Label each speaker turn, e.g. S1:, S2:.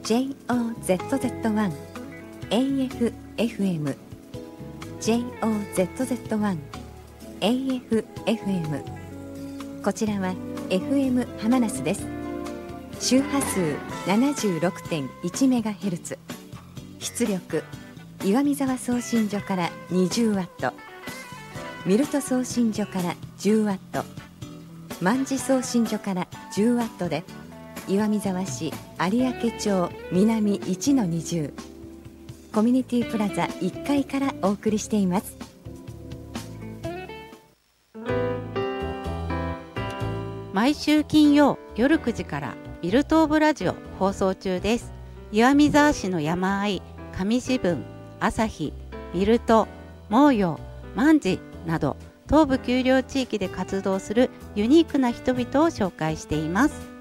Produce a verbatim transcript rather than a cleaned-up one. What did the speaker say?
S1: ジェイオーゼットゼットワン エーエフエフエム ジェイオーゼットゼットワン エーエフエフエム こちらは エフエム ハマナスです。周波数 ななじゅうろくてんいちメガヘルツ、出力岩見沢送信所からにじゅうワット、ミルト送信所からじゅうワット、万事送信所からじゅうワットで、岩見沢市有明町南 いちのにじゅう コミュニティプラザいっかいからお送りしています。
S2: 毎週金曜夜くじからビルトーブラジオ放送中です。岩見沢市の山あい、上志分、朝日、ビルト、毛陽、万事など東部丘陵地域で活動するユニークな人々を紹介しています。